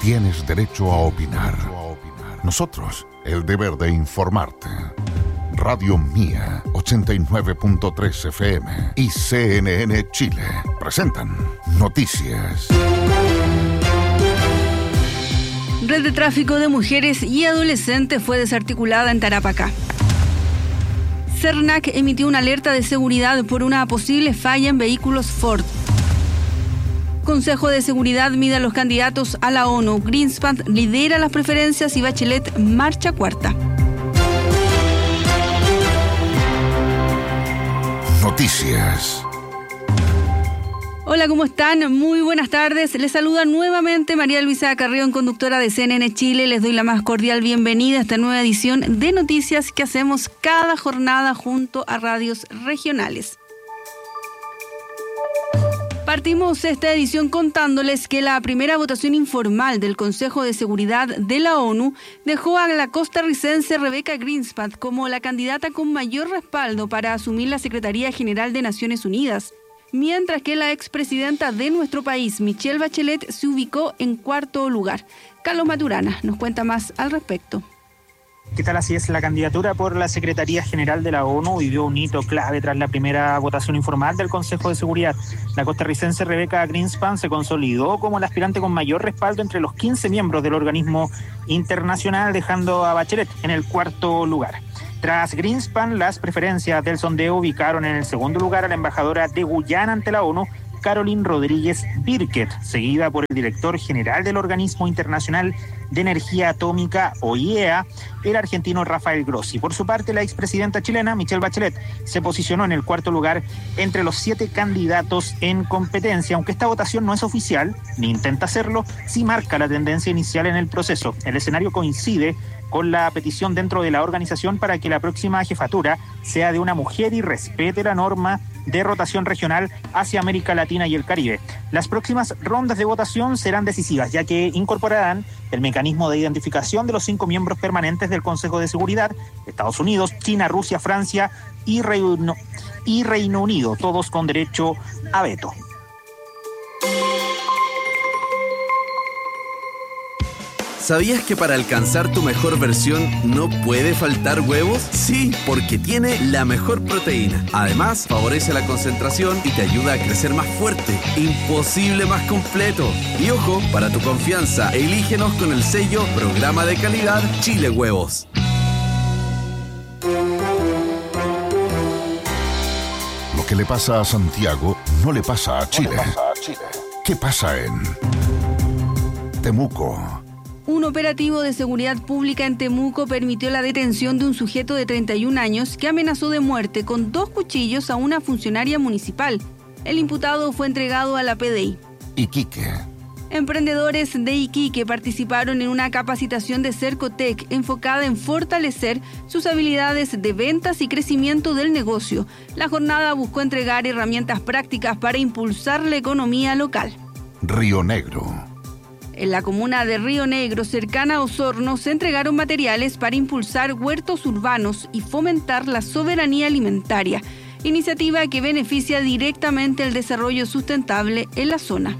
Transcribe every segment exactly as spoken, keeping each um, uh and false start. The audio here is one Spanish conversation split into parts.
tienes derecho a opinar. Nosotros, el deber de informarte. Radio Mía, ochenta y nueve punto tres F M y C N N Chile presentan Noticias. Red de tráfico de mujeres y adolescentes fue desarticulada en Tarapacá. CERNAC emitió una alerta de seguridad por una posible falla en vehículos Ford. Consejo de Seguridad mide a los candidatos a la ONU. Greenspan lidera las preferencias y Bachelet marcha cuarta. Noticias. Hola, ¿cómo están? Muy buenas tardes. Les saluda nuevamente María Luisa Carrión, conductora de C N N Chile. Les doy la más cordial bienvenida a esta nueva edición de noticias que hacemos cada jornada junto a radios regionales. Partimos esta edición contándoles que la primera votación informal del Consejo de Seguridad de la ONU dejó a la costarricense Rebecca Greenspan como la candidata con mayor respaldo para asumir la Secretaría General de Naciones Unidas, mientras que la expresidenta de nuestro país, Michelle Bachelet, se ubicó en cuarto lugar. Carlos Maturana nos cuenta más al respecto. ¿Qué tal? Así es, la candidatura por la Secretaría General de la ONU vivió un hito clave tras la primera votación informal del Consejo de Seguridad. La costarricense Rebecca Greenspan se consolidó como la aspirante con mayor respaldo entre los quince miembros del organismo internacional, dejando a Bachelet en el cuarto lugar. Tras Greenspan, las preferencias del sondeo ubicaron en el segundo lugar a la embajadora de Guyana ante la ONU, Caroline Rodríguez Birket, seguida por el director general del Organismo Internacional de Energía Atómica, O I E A, el argentino Rafael Grossi. Por su parte, la expresidenta chilena, Michelle Bachelet, se posicionó en el cuarto lugar entre los siete candidatos en competencia. Aunque esta votación no es oficial, ni intenta serlo, sí marca la tendencia inicial en el proceso. El escenario coincide con la petición dentro de la organización para que la próxima jefatura sea de una mujer y respete la norma de rotación regional hacia América Latina y el Caribe. Las próximas rondas de votación serán decisivas, ya que incorporarán el mecanismo de identificación de los cinco miembros permanentes del Consejo de Seguridad: Estados Unidos, China, Rusia, Francia y Reino, y Reino Unido, todos con derecho a veto. ¿Sabías que para alcanzar tu mejor versión no puede faltar huevos? Sí, porque tiene la mejor proteína. Además, favorece la concentración y te ayuda a crecer más fuerte. Imposible más completo. Y ojo, para tu confianza, elígenos con el sello Programa de Calidad Chile Huevos. Lo que le pasa a Santiago no le pasa a Chile. No le pasa a Chile. ¿Qué pasa en Temuco? Un operativo de seguridad pública en Temuco permitió la detención de un sujeto de treinta y un años que amenazó de muerte con dos cuchillos a una funcionaria municipal. El imputado fue entregado a la P D I. Iquique. Emprendedores de Iquique participaron en una capacitación de Cercotec enfocada en fortalecer sus habilidades de ventas y crecimiento del negocio. La jornada buscó entregar herramientas prácticas para impulsar la economía local. Río Negro. En la comuna de Río Negro, cercana a Osorno, se entregaron materiales para impulsar huertos urbanos y fomentar la soberanía alimentaria, iniciativa que beneficia directamente el desarrollo sustentable en la zona.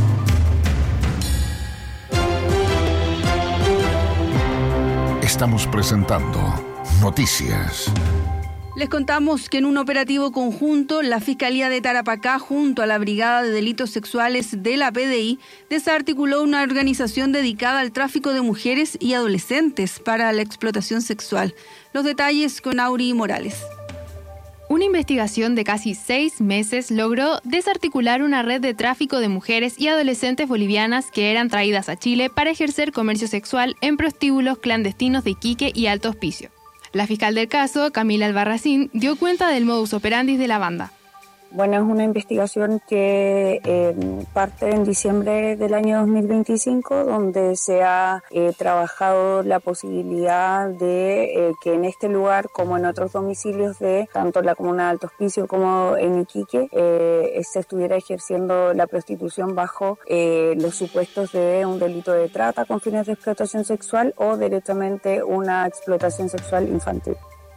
Estamos presentando Noticias. Les contamos que en un operativo conjunto, la Fiscalía de Tarapacá, junto a la Brigada de Delitos Sexuales de la P D I, desarticuló una organización dedicada al tráfico de mujeres y adolescentes para la explotación sexual. Los detalles con Auri Morales. Una investigación de casi seis meses logró desarticular una red de tráfico de mujeres y adolescentes bolivianas que eran traídas a Chile para ejercer comercio sexual en prostíbulos clandestinos de Iquique y Alto Hospicio. La fiscal del caso, Camila Albarracín, dio cuenta del modus operandi de la banda. Bueno, es una investigación que eh, parte en diciembre del año dos mil veinticinco, donde se ha eh, trabajado la posibilidad de eh, que en este lugar, como en otros domicilios de tanto la comuna de Alto Hospicio como en Iquique, eh, se estuviera ejerciendo la prostitución bajo eh, los supuestos de un delito de trata con fines de explotación sexual o directamente una explotación sexual infantil.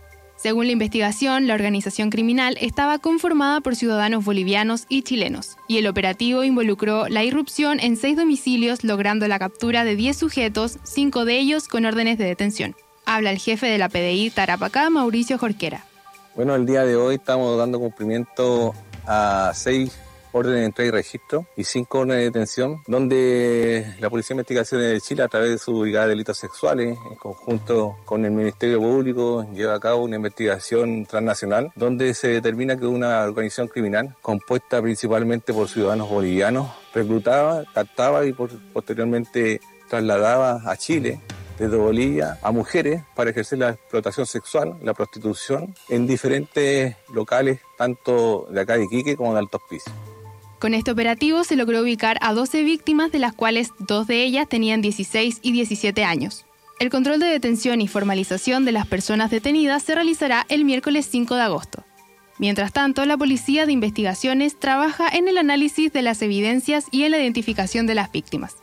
Según la investigación, la organización criminal estaba conformada por ciudadanos bolivianos y chilenos, y el operativo involucró la irrupción en seis domicilios, logrando la captura de diez sujetos, cinco de ellos con órdenes de detención. Habla el jefe de la P D I Tarapacá, Mauricio Jorquera. Bueno, el día de hoy estamos dando cumplimiento a seis órdenes de entrada y registro y cinco órdenes de detención, donde la Policía de Investigaciones de Chile, a través de su Brigada de Delitos Sexuales, en conjunto con el Ministerio Público, lleva a cabo una investigación transnacional, donde se determina que una organización criminal, compuesta principalmente por ciudadanos bolivianos, reclutaba, captaba y por, posteriormente trasladaba a Chile, desde Bolivia, a mujeres para ejercer la explotación sexual, la prostitución, en diferentes locales, tanto de acá de Iquique como de Alto Hospicio. Con este operativo se logró ubicar a doce víctimas, de las cuales dos de ellas tenían dieciséis y diecisiete años. El control de detención y formalización de las personas detenidas se realizará el miércoles cinco de agosto. Mientras tanto, la Policía de Investigaciones trabaja en el análisis de las evidencias y en la identificación de las víctimas.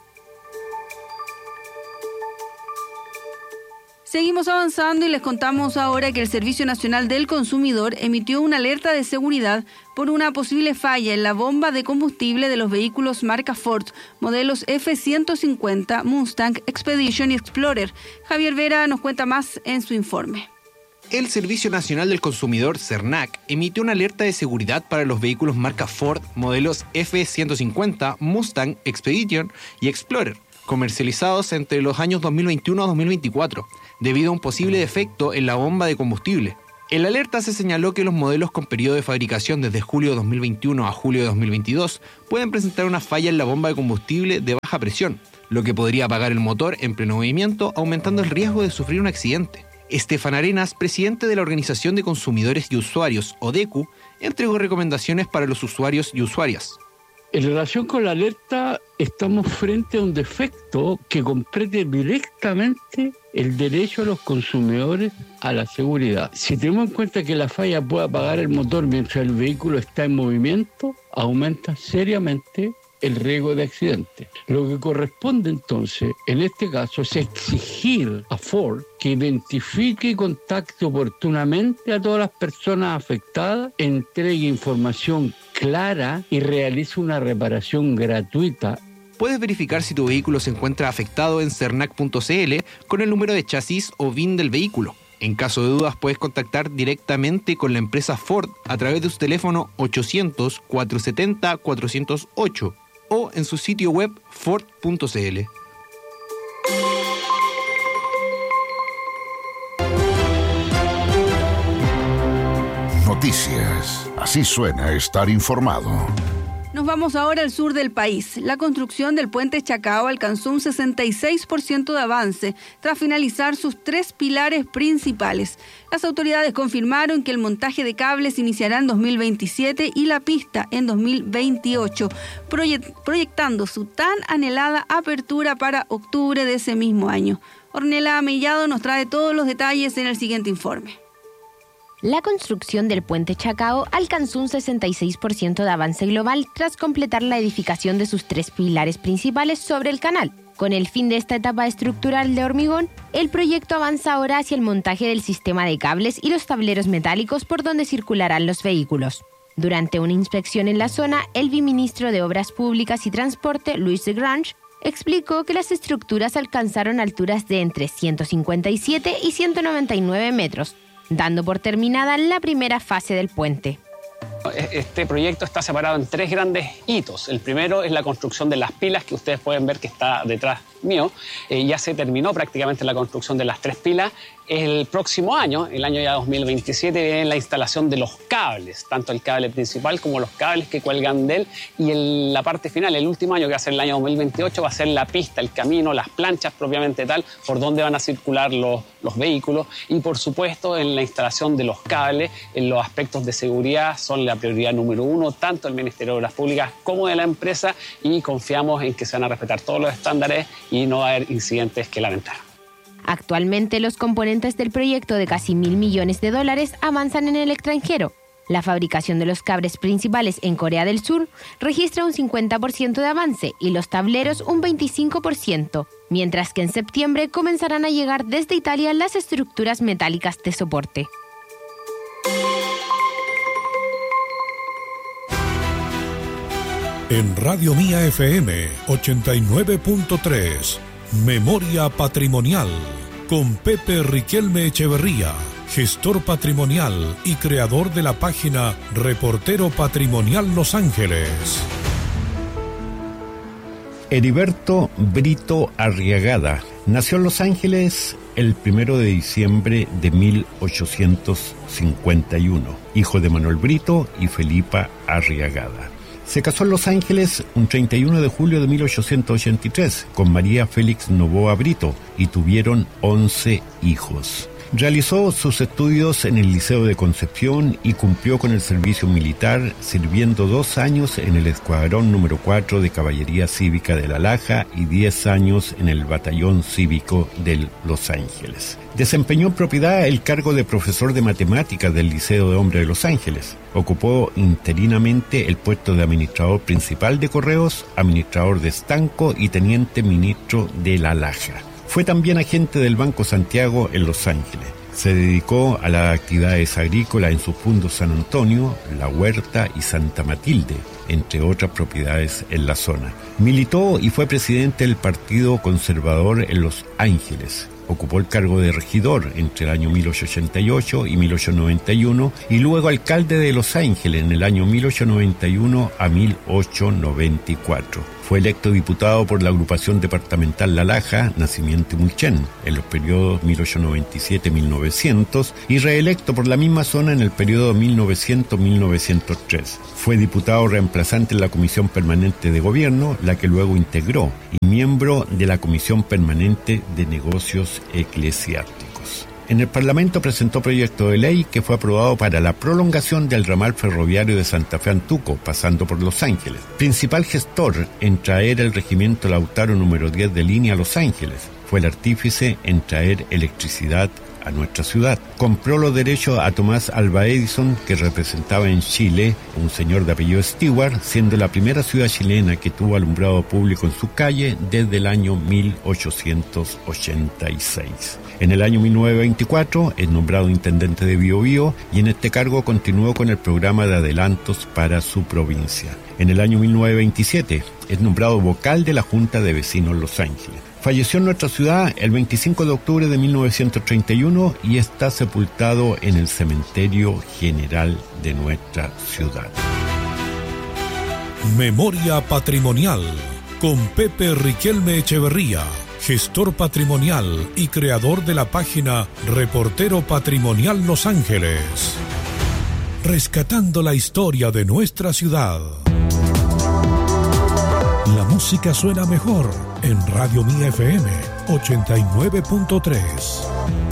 Seguimos avanzando y les contamos ahora que el Servicio Nacional del Consumidor emitió una alerta de seguridad por una posible falla en la bomba de combustible de los vehículos marca Ford, modelos F ciento cincuenta, Mustang, Expedition y Explorer. Javier Vera nos cuenta más en su informe. El Servicio Nacional del Consumidor, CERNAC, emitió una alerta de seguridad para los vehículos marca Ford, modelos F ciento cincuenta, Mustang, Expedition y Explorer, comercializados entre los años dos mil veintiuno a dos mil veinticuatro, debido a un posible defecto en la bomba de combustible. En la alerta se señaló que los modelos con periodo de fabricación desde julio de dos mil veintiuno a julio de dos mil veintidós pueden presentar una falla en la bomba de combustible de baja presión, lo que podría apagar el motor en pleno movimiento, aumentando el riesgo de sufrir un accidente. Estefan Arenas, presidente de la Organización de Consumidores y Usuarios, ODECU, entregó recomendaciones para los usuarios y usuarias. En relación con la alerta, estamos frente a un defecto que compromete directamente el derecho a los consumidores a la seguridad. Si tenemos en cuenta que la falla puede apagar el motor mientras el vehículo está en movimiento, aumenta seriamente el riesgo de accidente. Lo que corresponde entonces, en este caso, es exigir a Ford que identifique y contacte oportunamente a todas las personas afectadas, entregue información clara y realice una reparación gratuita. Puedes verificar si tu vehículo se encuentra afectado en cernac punto c l con el número de chasis o V I N del vehículo. En caso de dudas, puedes contactar directamente con la empresa Ford a través de su teléfono ochocientos, cuatrocientos setenta, cuatrocientos ocho o en su sitio web ford punto c l. Noticias. Así suena estar informado. Nos vamos ahora al sur del país. La construcción del puente Chacao alcanzó un sesenta y seis por ciento de avance tras finalizar sus tres pilares principales. Las autoridades confirmaron que el montaje de cables iniciará en dos mil veintisiete y la pista en dos mil veintiocho, proyect- proyectando su tan anhelada apertura para octubre de ese mismo año. Ornella Mellado nos trae todos los detalles en el siguiente informe. La construcción del puente Chacao alcanzó un sesenta y seis por ciento de avance global tras completar la edificación de sus tres pilares principales sobre el canal. Con el fin de esta etapa estructural de hormigón, el proyecto avanza ahora hacia el montaje del sistema de cables y los tableros metálicos por donde circularán los vehículos. Durante una inspección en la zona, el viceministro de Obras Públicas y Transporte, Luis de Grange, explicó que las estructuras alcanzaron alturas de entre ciento cincuenta y siete y ciento noventa y nueve metros, dando por terminada la primera fase del puente. Este proyecto está separado en tres grandes hitos. El primero es la construcción de las pilas, que ustedes pueden ver que está detrás mío. Eh, ya se terminó prácticamente la construcción de las tres pilas. El próximo año, el año ya dos mil veintisiete, viene la instalación de los cables, tanto el cable principal como los cables que cuelgan de él. Y el, la parte final, el último año, que va a ser el año dos mil veintiocho, va a ser la pista, el camino, las planchas propiamente tal, por donde van a circular los, los vehículos. Y por supuesto, en la instalación de los cables, en los aspectos de seguridad, son la prioridad número uno, tanto del Ministerio de Obras Públicas como de la empresa, y confiamos en que se van a respetar todos los estándares y no va a haber incidentes que lamentar. Actualmente, los componentes del proyecto de casi mil millones de dólares avanzan en el extranjero. La fabricación de los cables principales en Corea del Sur registra un cincuenta por ciento de avance y los tableros un veinticinco por ciento, mientras que en septiembre comenzarán a llegar desde Italia las estructuras metálicas de soporte. En Radio Mía F M ochenta y nueve punto tres, Memoria Patrimonial, con Pepe Riquelme Echeverría, gestor patrimonial y creador de la página Reportero Patrimonial Los Ángeles. Heriberto Brito Arriagada nació en Los Ángeles el primero de diciembre de mil ochocientos cincuenta y uno, hijo de Manuel Brito y Felipa Arriagada. Se casó en Los Ángeles un treinta y uno de julio de mil ochocientos ochenta y tres con María Félix Novoa Brito y tuvieron once hijos. Realizó sus estudios en el Liceo de Concepción y cumplió con el servicio militar, sirviendo dos años en el Escuadrón número cuatro de Caballería Cívica de La Laja y diez años en el Batallón Cívico de Los Ángeles. Desempeñó en propiedad el cargo de profesor de matemáticas del Liceo de Hombres de Los Ángeles. Ocupó interinamente el puesto de administrador principal de Correos, administrador de estanco y teniente ministro de La Laja. Fue también agente del Banco Santiago en Los Ángeles. Se dedicó a las actividades agrícolas en sus fundos San Antonio, La Huerta y Santa Matilde, entre otras propiedades en la zona. Militó y fue presidente del Partido Conservador en Los Ángeles. Ocupó el cargo de regidor entre el año mil ochocientos ochenta y ocho y mil ochocientos noventa y uno y luego alcalde de Los Ángeles en el año mil ochocientos noventa y uno a mil ochocientos noventa y cuatro. Fue electo diputado por la agrupación departamental La Laja, Nacimiento y Mulchen en los periodos mil ochocientos noventa y siete a mil novecientos y reelecto por la misma zona en el periodo mil novecientos a mil novecientos tres. Fue diputado reemplazante en la Comisión Permanente de Gobierno, la que luego integró, y miembro de la Comisión Permanente de Negocios Eclesiásticos. En el Parlamento presentó proyecto de ley que fue aprobado para la prolongación del ramal ferroviario de Santa Fe a Antuco, pasando por Los Ángeles. Principal gestor en traer el regimiento Lautaro número diez de línea a Los Ángeles. Fue el artífice en traer electricidad a nuestra ciudad. Compró los derechos a Tomás Alva Edison, que representaba en Chile un señor de apellido Stewart, siendo la primera ciudad chilena que tuvo alumbrado público en su calle desde el año mil ochocientos ochenta y seis. En el año mil novecientos veinticuatro es nombrado intendente de Biobío y en este cargo continuó con el programa de adelantos para su provincia. En el año mil novecientos veintisiete es nombrado vocal de la Junta de Vecinos Los Ángeles. Falleció en nuestra ciudad el veinticinco de octubre de mil novecientos treinta y uno y está sepultado en el Cementerio General de nuestra ciudad. Memoria Patrimonial con Pepe Riquelme Echeverría, gestor patrimonial y creador de la página Reportero Patrimonial Los Ángeles. Rescatando la historia de nuestra ciudad. La música suena mejor en Radio Mía F M ochenta y nueve punto tres.